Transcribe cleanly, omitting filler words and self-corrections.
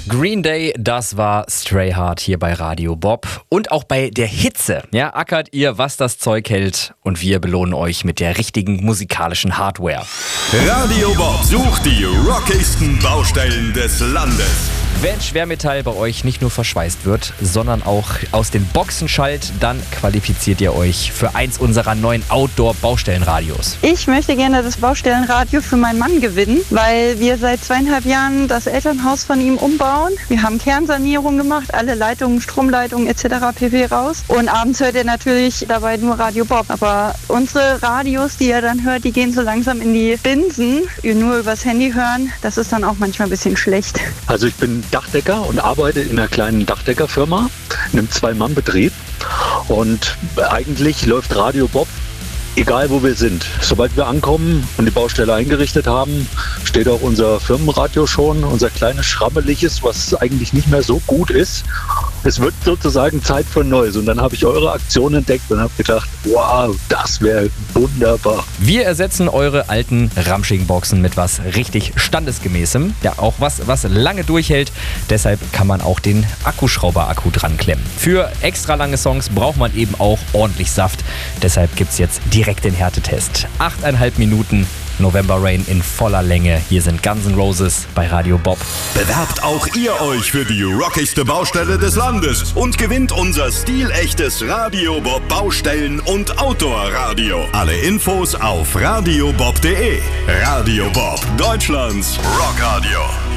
Green Day, das war Stray Heart hier bei Radio Bob. Und auch bei der Hitze, ja, ackert ihr, was das Zeug hält. Und wir belohnen euch mit der richtigen musikalischen Hardware. Radio Bob sucht die rockigsten Baustellen des Landes. Wenn Schwermetall bei euch nicht nur verschweißt wird, sondern auch aus den Boxen schallt, dann qualifiziert ihr euch für eins unserer neuen Outdoor-Baustellenradios. Ich möchte gerne das Baustellenradio für meinen Mann gewinnen, weil wir seit 2,5 Jahren das Elternhaus von ihm umbauen. Wir haben Kernsanierung gemacht, alle Leitungen, Stromleitungen etc. pp. Raus. Und abends hört er natürlich dabei nur Radio Bob. Aber unsere Radios, die er dann hört, die gehen so langsam in die Binsen. Nur übers Handy hören, das ist dann auch manchmal ein bisschen schlecht. Also ich bin Dachdecker und arbeite in einer kleinen Dachdeckerfirma, in einem 2-Mann-Betrieb. Und eigentlich läuft Radio Bob, egal wo wir sind. Sobald wir ankommen und die Baustelle eingerichtet haben, steht auch unser Firmenradio schon, unser kleines Schrammeliges, was eigentlich nicht mehr so gut ist. Es wird sozusagen Zeit für Neues. Und dann habe ich eure Aktion entdeckt und habe gedacht, wow, das wäre wunderbar. Wir ersetzen eure alten ramschigen Boxen mit was richtig Standesgemäßem. Ja, auch was lange durchhält. Deshalb kann man auch den Akkuschrauber-Akku dran klemmen. Für extra lange Songs braucht man eben auch ordentlich Saft. Deshalb gibt es jetzt direkt den Härtetest. 8,5 Minuten. November Rain in voller Länge. Hier sind Guns N' Roses bei Radio Bob. Bewerbt auch ihr euch für die rockigste Baustelle des Landes und gewinnt unser stilechtes Radio Bob Baustellen- und Outdoor-Radio. Alle Infos auf radiobob.de. Radio Bob, Deutschlands Rockradio.